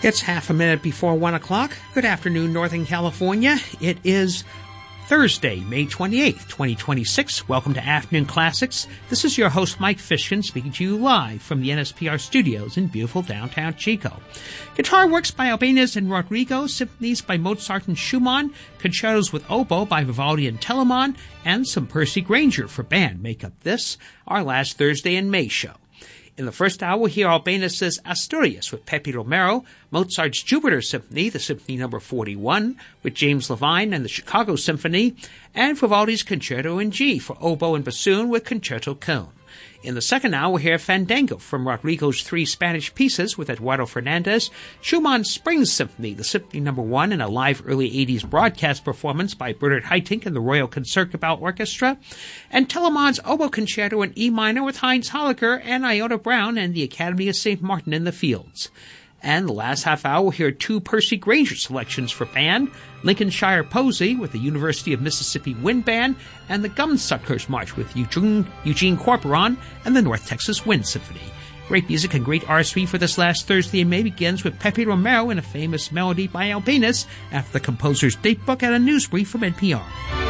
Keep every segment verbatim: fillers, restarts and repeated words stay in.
It's half a minute before one o'clock. Good afternoon, Northern California. It is Thursday, May twenty-eighth, twenty twenty-six. Welcome to Afternoon Classics. This is your host, Mike Fishkin, speaking to you live from the N S P R studios in beautiful downtown Chico. Guitar works by Albéniz and Rodrigo, symphonies by Mozart and Schumann, concertos with oboe by Vivaldi and Telemann, and some Percy Grainger for band make up this, our last Thursday in May show. In the first hour, we'll hear Albéniz's Asturias with Pepe Romero, Mozart's Jupiter Symphony, the Symphony number forty-one, with James Levine and the Chicago Symphony, and Vivaldi's Concerto in G for oboe and bassoon with Concerto Cone. In the second hour, we'll hear Fandango from Rodrigo's three Spanish pieces with Eduardo Fernandez, Schumann's Spring Symphony, the Symphony number one, and a live early eighties broadcast performance by Bernard Haitink and the Royal Concertgebouw Orchestra, and Telemann's Oboe Concerto in E minor with Heinz Hallager and Iota Brown and the Academy of Saint Martin in the Fields. And the last half hour, we'll hear two Percy Grainger selections for band, Lincolnshire Posy with the University of Mississippi Wind Band, and the Gumsuckers March with Eugene, Eugene Corporon and the North Texas Wind Symphony. Great music and great artistry for this last Thursday in May begins with Pepe Romero and a famous melody by Albéniz after the composer's date book and a news brief from N P R.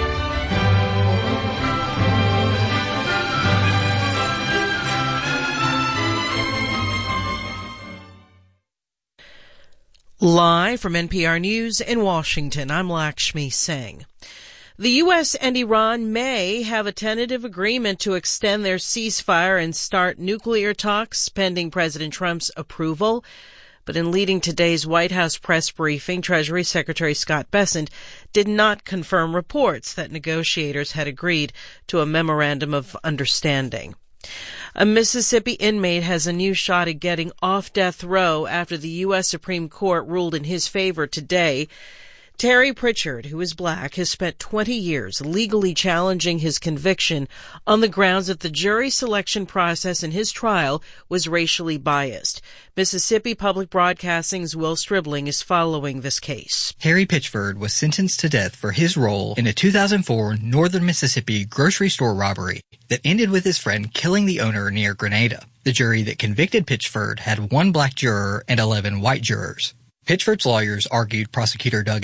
Live from N P R News in Washington, I'm Lakshmi Singh. The U S and Iran may have a tentative agreement to extend their ceasefire and start nuclear talks pending President Trump's approval. But in leading today's White House press briefing, Treasury Secretary Scott Bessent did not confirm reports that negotiators had agreed to a memorandum of understanding. A Mississippi inmate has a new shot at getting off death row after the U S Supreme Court ruled in his favor today. Terry Pritchard, who is black, has spent twenty years legally challenging his conviction on the grounds that the jury selection process in his trial was racially biased. Mississippi Public Broadcasting's Will Stribling is following this case. Terry Pritchard was sentenced to death for his role in a two thousand four Northern Mississippi grocery store robbery that ended with his friend killing the owner near Grenada. The jury that convicted Pritchard had one black juror and eleven white jurors. Pitchford's lawyers argued prosecutor Doug